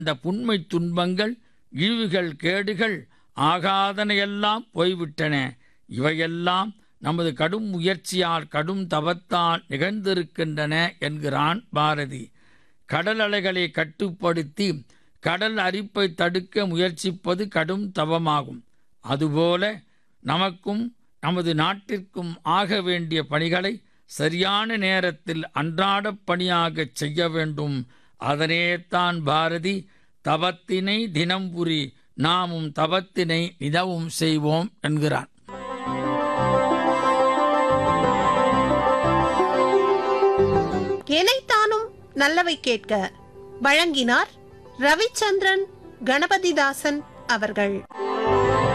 இந்த புண்மை துன்பங்கள், இழிவுகள், கேடுகள் ஆகாதனையெல்லாம் போய்விட்டன. இவையெல்லாம் நமது கடும் முயற்சியால், கடும் தவத்தால் நிகழ்ந்திருக்கின்றன என்கிறான் பாரதி. கடல் அலைகளை கட்டுப்படுத்தி கடல் அரிப்பை தடுக்க முயற்சிப்பது கடும் தவமாகும். அதுபோல நமக்கும் நமது நாட்டிற்கும் ஆக வேண்டிய பணிகளை சரியான நேரத்தில் அன்றாடப் பணியாகச் செய்ய வேண்டும். அதனேதான் பாரதி தவத்தினை தினம்புரி, நாமும் தவத்தினை நிதவும் செய்வோம் என்கிறான். எனைத்தானும் நல்லவை கேட்க வழங்கினார் ரவிச்சந்திரன் கணபதிதாசன் அவர்கள்.